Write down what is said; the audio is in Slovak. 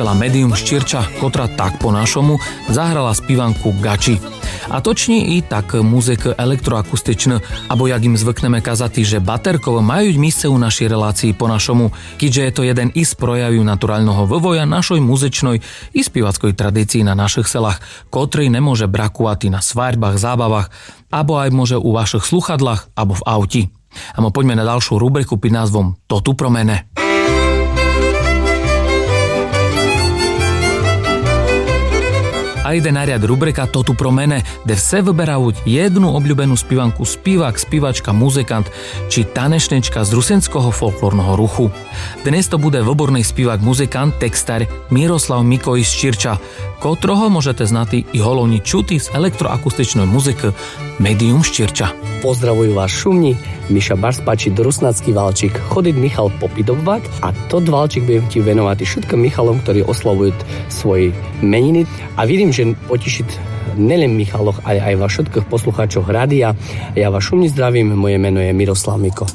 kapela Medium Ščirča, ktorá tak po našomu zahrala spívanku Gači. A točne i tak muzik elektroakustičný, abo jak im zvykneme kazati, že baterkovo majú míste u našej relácii po našomu, keďže je to jeden z projaví naturálneho vývoja našej muzičnej i spievackej tradícii na našich selách, ktorý nemôže brakovať na svadbách, zábavách, abo aj môže u vašich sluchadlách, abo v auti. A poďme na ďalšiu rubriku pod názvom To tu pro mene. A ide nariad rubrika To tu pro mene, kde vse vyberajú jednu obľúbenú spívanku spívak, spívačka, muzikant či tanečnička z rusenského folklórneho ruchu. Dnes to bude výborný spívak, muzikant, textár Miroslav Mikoj z Ščirča, kotroho môžete znati i holovni čuti z elektroakustičnej muziky Medium Ščirča. Pozdravujú vás Šumni, Miša Barspači, Drusnacký Valčík, Chodit Michal Popidobvak a tot Valčík budem ti venovať všetkým Michalom, ktorí oslavujú svoje meniny a vidím, že potešiť nelen Michaloch, ale aj vás všetkých poslucháčov rádia. Ja vás Šumni zdravím, moje meno je Miroslav Miko.